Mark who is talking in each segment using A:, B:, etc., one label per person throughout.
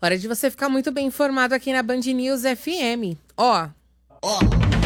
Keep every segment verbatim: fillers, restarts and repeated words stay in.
A: Hora de você ficar muito bem informado aqui na Band News F M. Ó. Ó.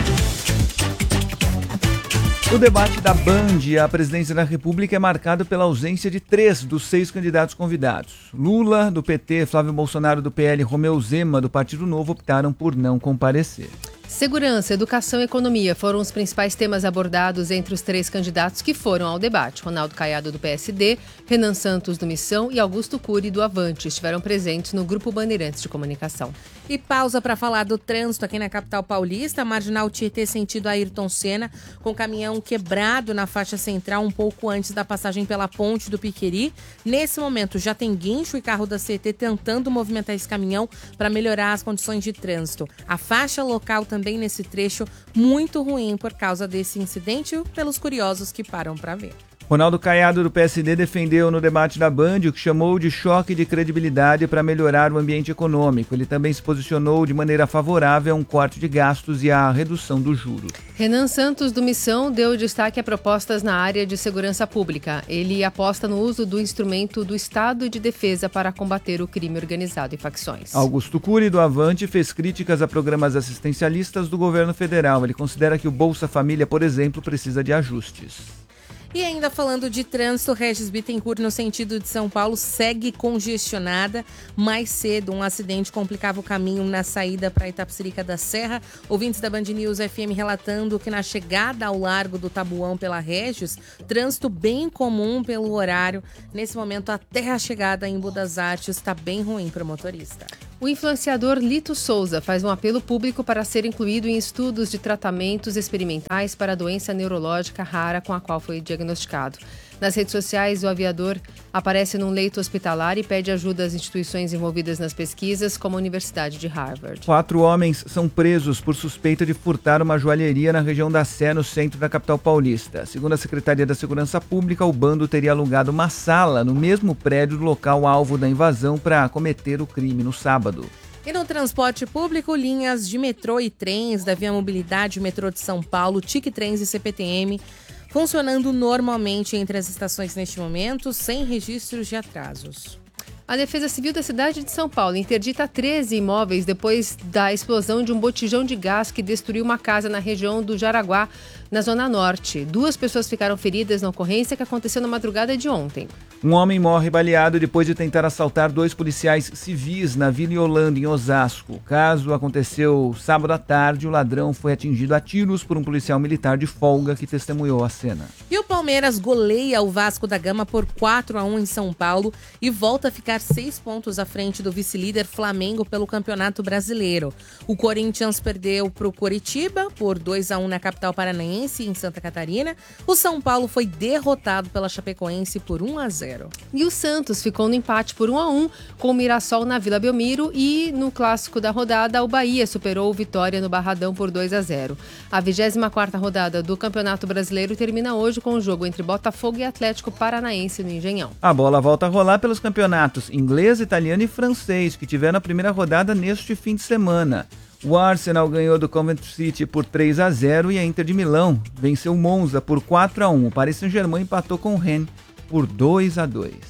B: O debate da Band à presidência da República é marcado pela ausência de três dos seis candidatos convidados. Lula, do P T, Flávio Bolsonaro, do P L, Romeu Zema, do Partido Novo, optaram por não comparecer.
C: Segurança, educação e economia foram os principais temas abordados entre os três candidatos que foram ao debate. Ronaldo Caiado, do P S D, Renan Santos, do Missão e Augusto Cury, do Avante, estiveram presentes no Grupo Bandeirantes de Comunicação.
A: E pausa para falar do trânsito aqui na capital paulista. Marginal Tietê, sentido Ayrton Senna, com caminhão quebrado na faixa central um pouco antes da passagem pela ponte do Piqueri. Nesse momento já tem guincho e carro da C E T tentando movimentar esse caminhão para melhorar as condições de trânsito. A faixa local também nesse trecho muito ruim por causa desse incidente, pelos curiosos que param para ver.
B: Ronaldo Caiado, do P S D, defendeu no debate da Band o que chamou de choque de credibilidade para melhorar o ambiente econômico. Ele também se posicionou de maneira favorável a um corte de gastos e à redução dos juros.
C: Renan Santos, do Missão, deu destaque a propostas na área de segurança pública. Ele aposta no uso do instrumento do Estado de Defesa para combater o crime organizado e facções.
B: Augusto Cury, do Avante, fez críticas a programas assistencialistas do governo federal. Ele considera que o Bolsa Família, por exemplo, precisa de ajustes.
A: E ainda falando de trânsito, Regis Bittencourt, no sentido de São Paulo, segue congestionada. Mais cedo, um acidente complicava o caminho na saída para Itapecerica da Serra. Ouvintes da Band News F M relatando que na chegada ao Largo do Tabuão pela Regis, trânsito bem comum pelo horário. Nesse momento, até a chegada em Budas Artes, está bem ruim para o motorista.
C: O influenciador Lito Souza faz um apelo público para ser incluído em estudos de tratamentos experimentais para a doença neurológica rara com a qual foi diagnosticado. Nas redes sociais, o aviador aparece num leito hospitalar e pede ajuda às instituições envolvidas nas pesquisas, como a Universidade de Harvard.
B: Quatro homens são presos por suspeita de furtar uma joalheria na região da Sé, no centro da capital paulista. Segundo a Secretaria da Segurança Pública, o bando teria alugado uma sala no mesmo prédio do local alvo da invasão para cometer o crime no sábado.
A: E no transporte público, linhas de metrô e trens da Via Mobilidade, Metrô de São Paulo, Tique Trens e C P T M funcionando normalmente entre as estações neste momento, sem registros de atrasos.
C: A Defesa Civil da cidade de São Paulo interdita treze imóveis depois da explosão de um botijão de gás que destruiu uma casa na região do Jaraguá, na Zona Norte. Duas pessoas ficaram feridas na ocorrência que aconteceu na madrugada de ontem.
B: Um homem morre baleado depois de tentar assaltar dois policiais civis na Vila Yolanda, em Osasco. O caso aconteceu sábado à tarde. O ladrão foi atingido a tiros por um policial militar de folga que testemunhou a cena.
A: E o Palmeiras goleia o Vasco da Gama por quatro a um em São Paulo e volta a ficar seis pontos à frente do vice-líder Flamengo pelo Campeonato Brasileiro. O Corinthians perdeu para o Coritiba por dois a um na capital paranaense, em Santa Catarina. O São Paulo foi derrotado pela Chapecoense por um a zero.
C: E o Santos ficou no empate por um a um com o Mirassol na Vila Belmiro e no clássico da rodada o Bahia superou o Vitória no Barradão por dois a zero. A vigésima quarta rodada do Campeonato Brasileiro termina hoje com o jogo entre Botafogo e Atlético Paranaense no Engenhão.
B: A bola volta a rolar pelos campeonatos inglês, italiano e francês que tiveram a primeira rodada neste fim de semana. O Arsenal ganhou do Coventry City por três a zero e a Inter de Milão venceu o Monza por quatro a um. O Paris Saint-Germain empatou com o Rennes por dois a dois.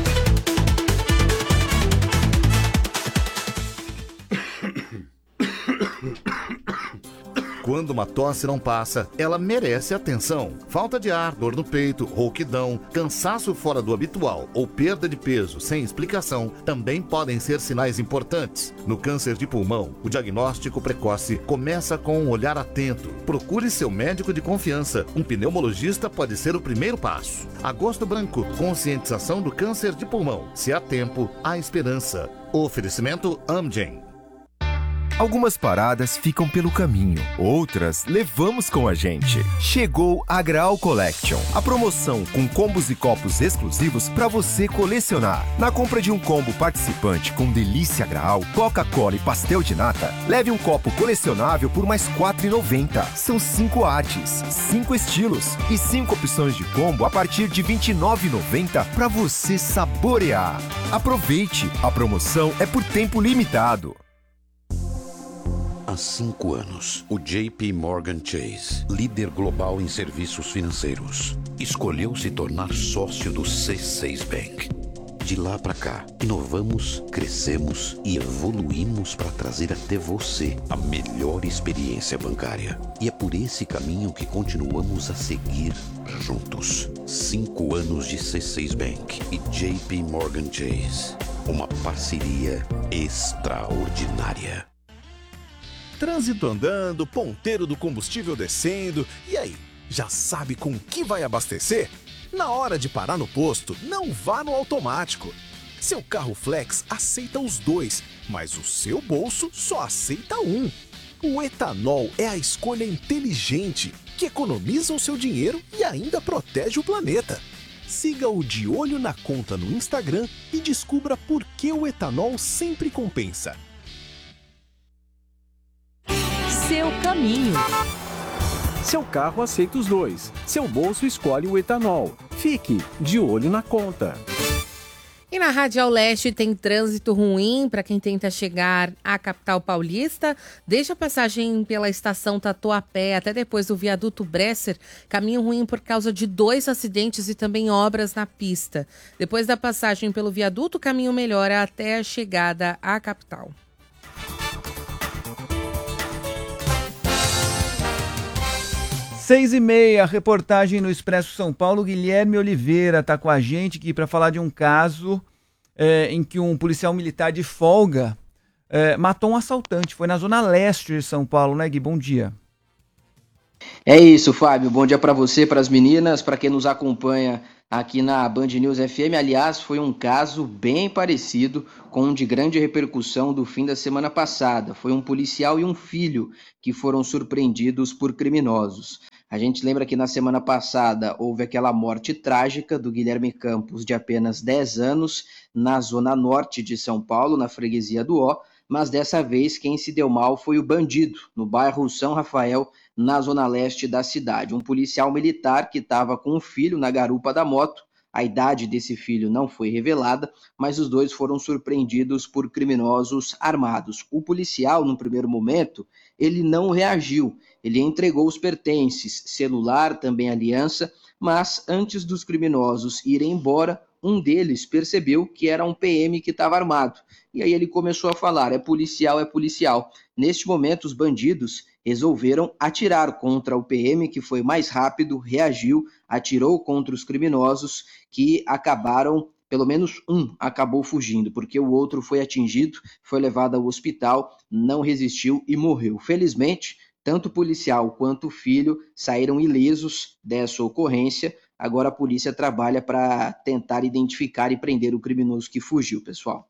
D: Quando uma tosse não passa, ela merece atenção. Falta de ar, dor no peito, rouquidão, cansaço fora do habitual ou perda de peso sem explicação também podem ser sinais importantes. No câncer de pulmão, o diagnóstico precoce começa com um olhar atento. Procure seu médico de confiança. Um pneumologista pode ser o primeiro passo. Agosto Branco, conscientização do câncer de pulmão. Se há tempo, há esperança. Oferecimento Amgen.
E: Algumas paradas ficam pelo caminho, outras levamos com a gente. Chegou a Graal Collection, a promoção com combos e copos exclusivos para você colecionar. Na compra de um combo participante com delícia Graal, Coca-Cola e pastel de nata, leve um copo colecionável por mais quatro reais e noventa centavos. São cinco artes, cinco estilos e cinco opções de combo a partir de vinte e nove reais e noventa centavos para você saborear. Aproveite, a promoção é por tempo limitado.
F: Há cinco anos, o J P Morgan Chase, líder global em serviços financeiros, escolheu se tornar sócio do C seis Bank. De lá pra cá, inovamos, crescemos e evoluímos para trazer até você a melhor experiência bancária. E é por esse caminho que continuamos a seguir juntos. Cinco anos de C seis Bank e J P Morgan Chase. Uma parceria extraordinária.
G: Trânsito andando, ponteiro do combustível descendo. E aí, já sabe com que vai abastecer? Na hora de parar no posto, não vá no automático. Seu carro flex aceita os dois, mas o seu bolso só aceita um. O etanol é a escolha inteligente, que economiza o seu dinheiro e ainda protege o planeta. Siga o De Olho na Conta no Instagram e descubra por que o etanol sempre compensa.
H: Seu caminho.
I: Seu carro aceita os dois. Seu bolso escolhe o etanol. Fique de olho na conta.
A: E na Radial Leste tem trânsito ruim para quem tenta chegar à capital paulista. Desde a passagem pela estação Tatuapé até depois do viaduto Bresser, caminho ruim por causa de dois acidentes e também obras na pista. Depois da passagem pelo viaduto, o caminho melhora até a chegada à capital.
B: Seis e meia, reportagem no Expresso São Paulo. Guilherme Oliveira está com a gente aqui para falar de um caso é, em que um policial militar de folga é, matou um assaltante. Foi na zona leste de São Paulo, né, Gui? Bom dia.
J: É isso, Fábio. Bom dia para você, para as meninas, para quem nos acompanha aqui na Band News F M. Aliás, foi um caso bem parecido com um de grande repercussão do fim da semana passada. Foi um policial e um filho que foram surpreendidos por criminosos. A gente lembra que na semana passada houve aquela morte trágica do Guilherme Campos, de apenas dez anos, na zona norte de São Paulo, na freguesia do Ó, mas dessa vez quem se deu mal foi o bandido, no bairro São Rafael, na zona leste da cidade. Um policial militar que estava com um filho na garupa da moto. A idade desse filho não foi revelada, mas os dois foram surpreendidos por criminosos armados. O policial, no primeiro momento, ele não reagiu. Ele entregou os pertences, celular, também aliança, mas antes dos criminosos irem embora, um deles percebeu que era um P M que estava armado. E aí ele começou a falar, é policial, é policial. Neste momento, os bandidos resolveram atirar contra o P M, que foi mais rápido, reagiu, atirou contra os criminosos, que acabaram, pelo menos um acabou fugindo, porque o outro foi atingido, foi levado ao hospital, não resistiu e morreu. Felizmente, tanto o policial quanto o filho saíram ilesos dessa ocorrência. Agora a polícia trabalha para tentar identificar e prender o criminoso que fugiu, pessoal.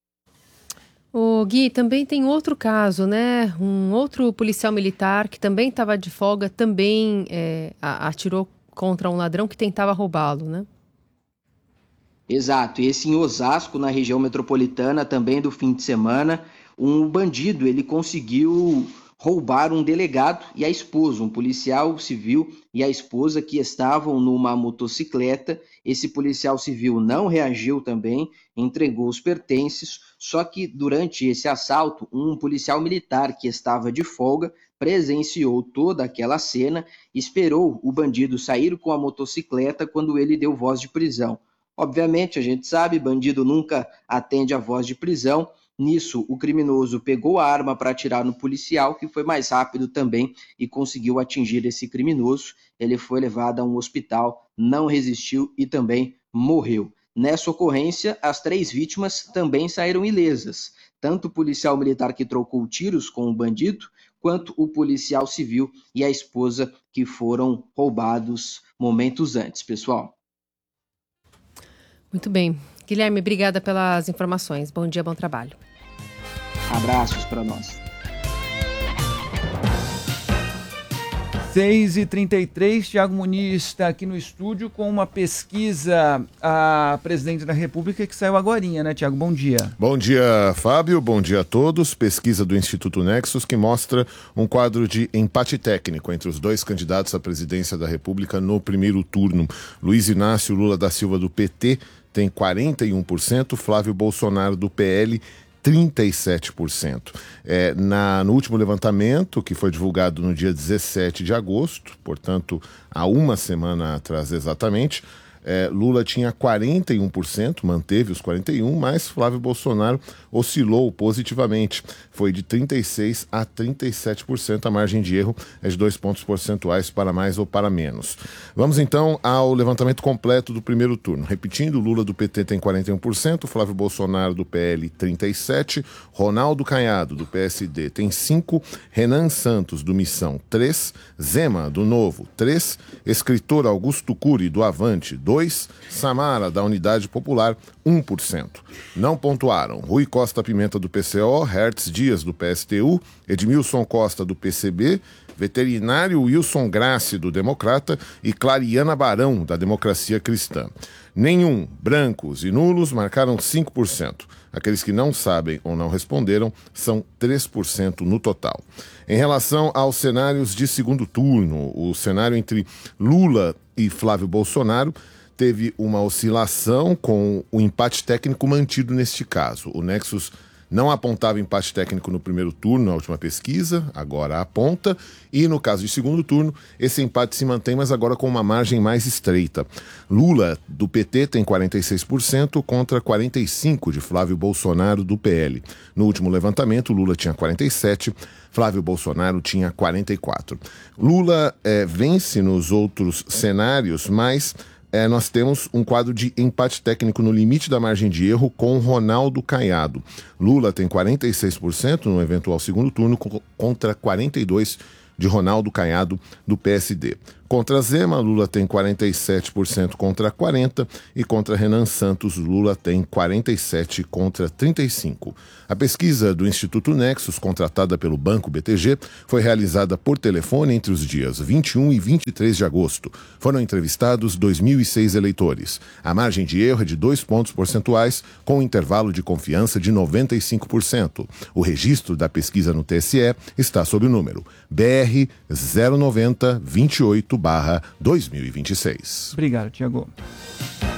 C: O Gui, também tem outro caso, né? Um outro policial militar que também estava de folga, também é, atirou contra um ladrão que tentava roubá-lo, né?
J: Exato, esse em Osasco, na região metropolitana, também do fim de semana, um bandido, ele conseguiu roubar um delegado e a esposa, um policial civil e a esposa que estavam numa motocicleta. Esse policial civil não reagiu também, entregou os pertences, só que durante esse assalto, um policial militar que estava de folga presenciou toda aquela cena, esperou o bandido sair com a motocicleta quando ele deu voz de prisão. Obviamente, a gente sabe, bandido nunca atende a voz de prisão. Nisso, o criminoso pegou a arma para atirar no policial, que foi mais rápido também e conseguiu atingir esse criminoso. Ele foi levado a um hospital, não resistiu e também morreu. Nessa ocorrência, as três vítimas também saíram ilesas. Tanto o policial militar que trocou tiros com o bandido, quanto o policial civil e a esposa que foram roubados momentos antes, pessoal.
C: Muito bem. Guilherme, obrigada pelas informações. Bom dia, bom trabalho.
J: Abraços para nós.
B: seis e trinta e três, Thiago Muniz está aqui no estúdio com uma pesquisa a presidente da República que saiu agorinha, né, Thiago? Bom dia.
K: Bom dia, Fábio. Bom dia a todos. Pesquisa do Instituto Nexus que mostra um quadro de empate técnico entre os dois candidatos à presidência da República no primeiro turno. Luiz Inácio Lula da Silva, do P T, tem quarenta e um por cento, Flávio Bolsonaro, do P L, trinta e sete por cento. É, na, no último levantamento, que foi divulgado no dia dezessete de agosto, portanto, há uma semana atrás exatamente, É, Lula tinha quarenta e um por cento, manteve os quarenta e um por cento, mas Flávio Bolsonaro oscilou positivamente. Foi de trinta e seis por cento a trinta e sete por cento. A margem de erro é de dois pontos percentuais para mais ou para menos. Vamos então ao levantamento completo do primeiro turno. Repetindo, Lula do P T tem quarenta e um por cento, Flávio Bolsonaro do P L trinta e sete por cento, Ronaldo Caiado do P S D tem cinco por cento, Renan Santos do Missão três por cento, Zema do Novo três por cento, escritor Augusto Cury do Avante dois por cento, Samara da Unidade Popular um por cento. Não pontuaram Rui Costa Pimenta do P C O, Hertz Dias do P S T U, Edmilson Costa do P C B, veterinário Wilson Grassi do Democrata e Clariana Barão da Democracia Cristã. Nenhum, brancos e nulos marcaram cinco por cento. Aqueles que não sabem ou não responderam são três por cento no total. Em relação aos cenários de segundo turno, o cenário entre Lula e Flávio Bolsonaro teve uma oscilação com o empate técnico mantido neste caso. O Nexus não apontava empate técnico no primeiro turno, na última pesquisa, agora aponta. E no caso de segundo turno, esse empate se mantém, mas agora com uma margem mais estreita. Lula, do P T, tem quarenta e seis por cento contra quarenta e cinco por cento de Flávio Bolsonaro, do P L. No último levantamento, Lula tinha quarenta e sete por cento, Flávio Bolsonaro tinha quarenta e quatro por cento. Lula é, vence nos outros cenários, mas... É, nós temos um quadro de empate técnico no limite da margem de erro com Ronaldo Caiado. Lula tem quarenta e seis por cento no eventual segundo turno contra quarenta e dois por cento de Ronaldo Caiado do P S D. Contra Zema, Lula tem quarenta e sete por cento contra quarenta por cento e contra Renan Santos, Lula tem quarenta e sete por cento contra trinta e cinco por cento. A pesquisa do Instituto Nexus, contratada pelo Banco B T G, foi realizada por telefone entre os dias vinte e um e vinte e três de agosto. Foram entrevistados dois mil e seis eleitores. A margem de erro é de dois pontos percentuais, com um intervalo de confiança de noventa e cinco por cento. O registro da pesquisa no T S E está sob o número B R zero nove zero vinte e oito barra dois mil e vinte e seis.
B: Obrigado, Tiago.